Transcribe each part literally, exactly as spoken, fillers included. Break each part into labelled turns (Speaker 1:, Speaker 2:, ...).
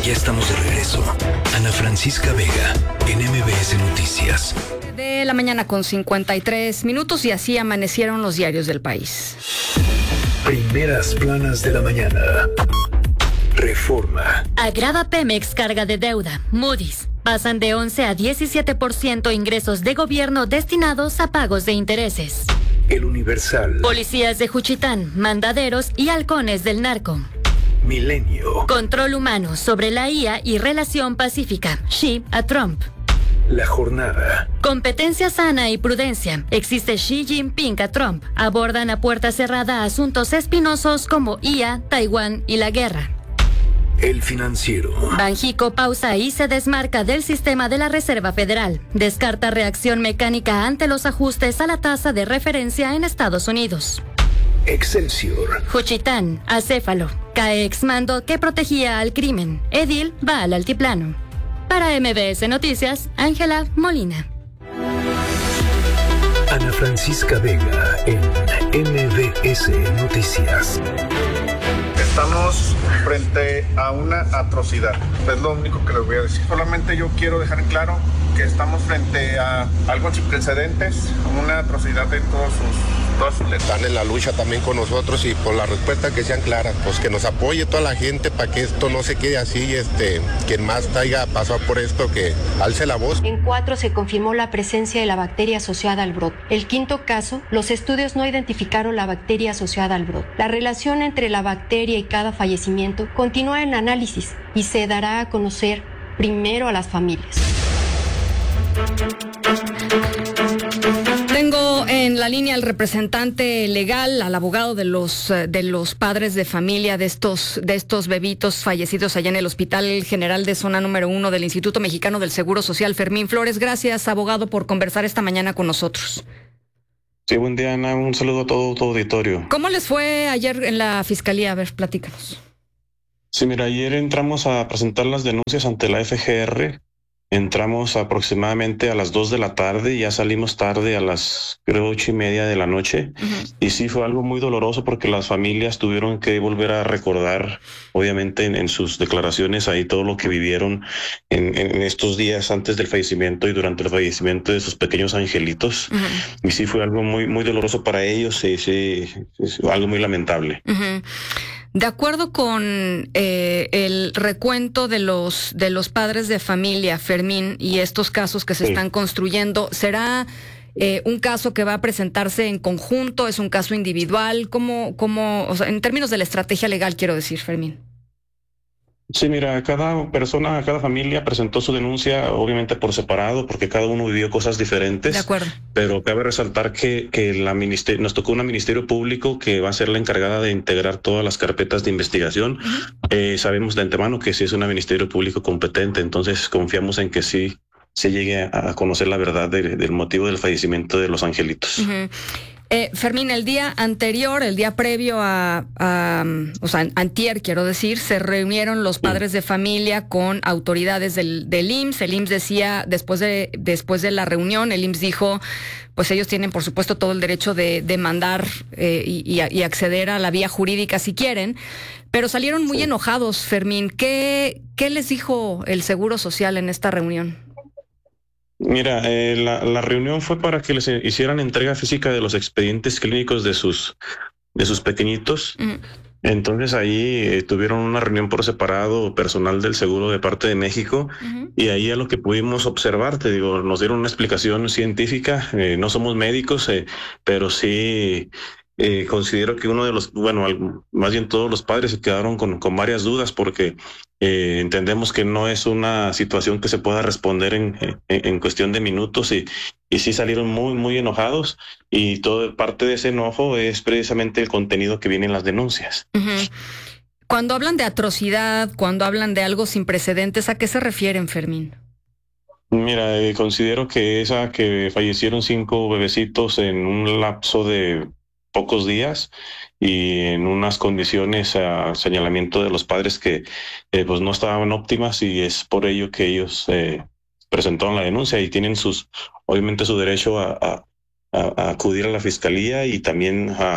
Speaker 1: Ya estamos de regreso. Ana Francisca Vega, en M B S Noticias.
Speaker 2: De la mañana con cincuenta y tres minutos y así amanecieron los diarios del país.
Speaker 1: Primeras planas de la mañana. Reforma.
Speaker 3: Agrava Pemex carga de deuda. Moody's. Pasan de once a diecisiete por ciento ingresos de gobierno destinados a pagos de intereses.
Speaker 1: El Universal.
Speaker 3: Policías de Juchitán, mandaderos y halcones del narco.
Speaker 1: Milenio.
Speaker 3: Control humano sobre la I A y relación pacífica. Xi a Trump.
Speaker 1: La Jornada.
Speaker 3: Competencia sana y prudencia. Existe Xi Jinping a Trump. Abordan a puerta cerrada asuntos espinosos como I A, Taiwán y la guerra.
Speaker 1: El Financiero.
Speaker 3: Banjico pausa y se desmarca del sistema de la Reserva Federal. Descarta reacción mecánica ante los ajustes a la tasa de referencia en Estados Unidos.
Speaker 1: Excelsior.
Speaker 3: Juchitán, acéfalo. Cae exmando que protegía al crimen. Edil va al altiplano. Para M B S Noticias, Ángela Molina.
Speaker 1: Ana Francisca Vega en M B S Noticias.
Speaker 4: Estamos frente a una atrocidad, es lo único que les voy a decir. Solamente yo quiero dejar en claro que estamos frente a algo sin precedentes, una atrocidad en todos sus, todas sus letras.
Speaker 5: Están en la lucha también con nosotros y por la respuesta que sean claras, pues que nos apoye toda la gente para que esto no se quede así, este, quien más haya pasado por esto, que alce la voz.
Speaker 6: En cuatro se confirmó la presencia de la bacteria asociada al brote. El quinto caso, los estudios no identificaron la bacteria asociada al brote. La relación entre la bacteria y cada fallecimiento continúa en análisis y se dará a conocer primero a las familias.
Speaker 2: Tengo en la línea al representante legal, al abogado de los de los padres de familia de estos de estos bebitos fallecidos allá en el Hospital General de Zona Número Uno del Instituto Mexicano del Seguro Social, Fermín Flores. Gracias, abogado, por conversar esta mañana con nosotros.
Speaker 7: Sí, buen día, Ana. Un saludo a todo tu auditorio.
Speaker 2: ¿Cómo les fue ayer en la fiscalía? A ver, platícanos.
Speaker 7: Sí, mira, ayer entramos a presentar las denuncias ante la F G R. Entramos aproximadamente a las dos de la tarde y ya salimos tarde a las, creo, ocho y media de la noche. Uh-huh. Y sí fue algo muy doloroso porque las familias tuvieron que volver a recordar, obviamente, en, en sus declaraciones ahí todo lo que vivieron en, en estos días antes del fallecimiento y durante el fallecimiento de sus pequeños angelitos. Uh-huh. Y sí fue algo muy, muy doloroso para ellos, sí, sí, es algo muy lamentable.
Speaker 2: Uh-huh. De acuerdo con eh, el recuento de los de los padres de familia, Fermín, y estos casos que se sí. están construyendo, ¿será eh, un caso que va a presentarse en conjunto? ¿Es un caso individual? ¿Cómo, cómo, o sea, en términos de la estrategia legal, quiero decir, Fermín?
Speaker 7: Sí, mira, cada persona, cada familia presentó su denuncia, obviamente por separado, porque cada uno vivió cosas diferentes.
Speaker 2: De acuerdo.
Speaker 7: Pero cabe resaltar que, que la ministerio, nos tocó una ministerio público que va a ser la encargada de integrar todas las carpetas de investigación. Uh-huh. Eh, sabemos de antemano que sí es un ministerio público competente, entonces confiamos en que sí se llegue a conocer la verdad de, del motivo del fallecimiento de los angelitos.
Speaker 2: Uh-huh. Eh, Fermín, el día anterior, el día previo a, a, o sea, antier, quiero decir, se reunieron los padres de familia con autoridades del, del I M S S. El I M S S decía, después de, después de la reunión, el I M S S dijo, pues ellos tienen, por supuesto, todo el derecho de demandar eh, y, y acceder a la vía jurídica si quieren, pero salieron muy sí. enojados, Fermín. ¿Qué, qué les dijo el Seguro Social en esta reunión?
Speaker 7: Mira, eh, la, la reunión fue para que les hicieran entrega física de los expedientes clínicos de sus de sus pequeñitos. Uh-huh. Entonces ahí eh, tuvieron una reunión por separado, personal del seguro de parte de México, uh-huh. y ahí a lo que pudimos observar, te digo, nos dieron una explicación científica. Eh, no somos médicos, eh, pero sí eh, considero que uno de los, bueno, más bien todos los padres se quedaron con, con varias dudas porque Eh, entendemos que no es una situación que se pueda responder en, en, en cuestión de minutos y, y sí salieron muy, muy enojados y toda parte de ese enojo es precisamente el contenido que viene en las denuncias.
Speaker 2: Uh-huh. Cuando hablan de atrocidad, cuando hablan de algo sin precedentes, ¿a qué se refieren, Fermín?
Speaker 7: Mira, eh, considero que esa que fallecieron cinco bebecitos en un lapso de pocos días y en unas condiciones a señalamiento de los padres que eh, pues no estaban óptimas, y es por ello que ellos eh, presentaron la denuncia y tienen sus obviamente su derecho a, a, a acudir a la fiscalía y también a, a,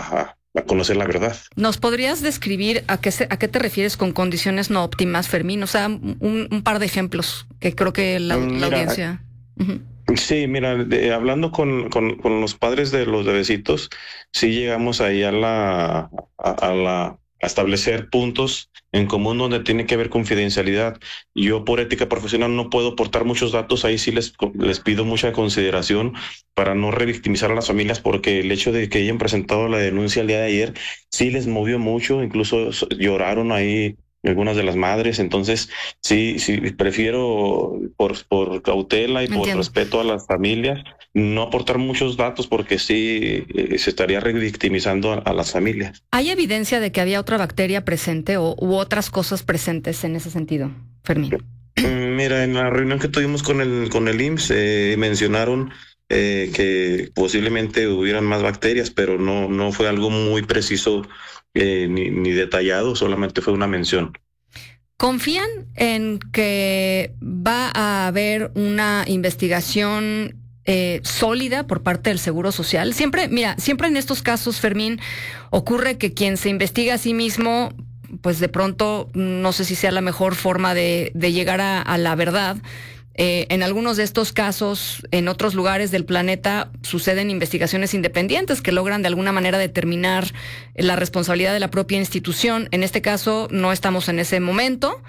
Speaker 7: a conocer la verdad.
Speaker 2: ¿Nos podrías describir a qué, se, a qué te refieres con condiciones no óptimas, Fermín? O sea, un, un par de ejemplos que creo que la,
Speaker 7: Mira,
Speaker 2: la audiencia... Uh-huh.
Speaker 7: Sí, mira, de, hablando con, con, con los padres de los bebecitos, sí llegamos ahí a la, a, a la a establecer puntos en común donde tiene que haber confidencialidad. Yo por ética profesional no puedo aportar muchos datos, ahí sí les, les pido mucha consideración para no revictimizar a las familias, porque el hecho de que hayan presentado la denuncia el día de ayer sí les movió mucho, incluso lloraron ahí algunas de las madres, entonces sí, sí prefiero por, por cautela y por Entiendo. respeto a las familias no aportar muchos datos, porque sí eh, se estaría revictimizando a, a las familias.
Speaker 2: ¿Hay evidencia de que había otra bacteria presente o u otras cosas presentes en ese sentido, Fermín?
Speaker 7: Mira, en la reunión que tuvimos con el con el I M S S eh, mencionaron eh, que posiblemente hubieran más bacterias, pero no no fue algo muy preciso eh, ni, ni detallado, solamente fue una mención.
Speaker 2: ¿Confían en que va a haber una investigación eh, sólida por parte del Seguro Social? Siempre, mira, siempre en estos casos, Fermín, ocurre que quien se investiga a sí mismo, pues de pronto no sé si sea la mejor forma de, de llegar a, a la verdad. Eh, en algunos de estos casos, en otros lugares del planeta, suceden investigaciones independientes que logran de alguna manera determinar la responsabilidad de la propia institución. En este caso, no estamos en ese momento,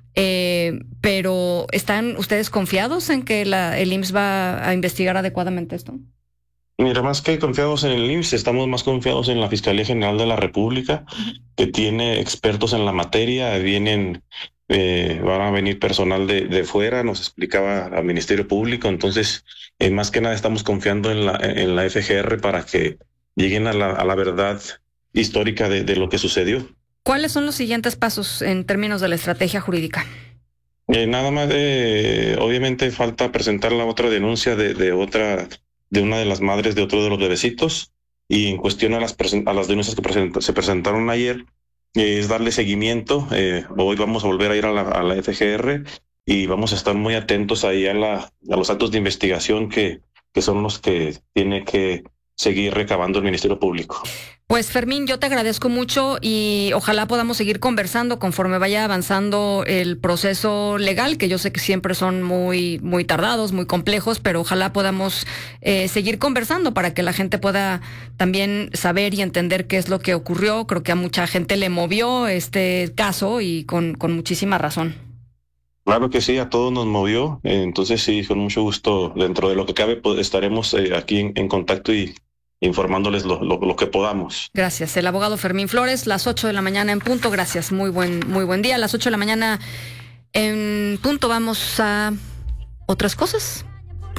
Speaker 2: eh, pero ¿están ustedes confiados en que la, el I M S S va a investigar adecuadamente esto?
Speaker 7: Mira, más que confiados en el I M S S, estamos más confiados en la Fiscalía General de la República, que tiene expertos en la materia, vienen... Eh, van a venir personal de, de fuera, nos explicaba al Ministerio Público, entonces eh, más que nada estamos confiando en la, en la F G R para que lleguen a la, a la verdad histórica de, de lo que sucedió.
Speaker 2: ¿Cuáles son los siguientes pasos en términos de la estrategia jurídica?
Speaker 7: Eh, nada más, de, obviamente falta presentar la otra denuncia de, de otra, de una de las madres de otro de los bebecitos, y en cuestión a las, a las denuncias que present, se presentaron ayer, es darle seguimiento. Eh, hoy vamos a volver a ir a la, a la F G R y vamos a estar muy atentos ahí a, la, a los actos de investigación que, que son los que tiene que seguir recabando el Ministerio Público.
Speaker 2: Pues Fermín, yo te agradezco mucho y ojalá podamos seguir conversando conforme vaya avanzando el proceso legal, que yo sé que siempre son muy, muy tardados, muy complejos, pero ojalá podamos eh, seguir conversando para que la gente pueda también saber y entender qué es lo que ocurrió. Creo que a mucha gente le movió este caso y con, con muchísima razón.
Speaker 7: Claro que sí, a todos nos movió, entonces sí, con mucho gusto, dentro de lo que cabe, pues, estaremos eh, aquí en, en contacto y informándoles lo, lo, lo que podamos.
Speaker 2: Gracias. El abogado Fermín Flores, las ocho de la mañana en punto. Gracias. Muy buen, muy buen día. A las ocho de la mañana en punto vamos a otras cosas.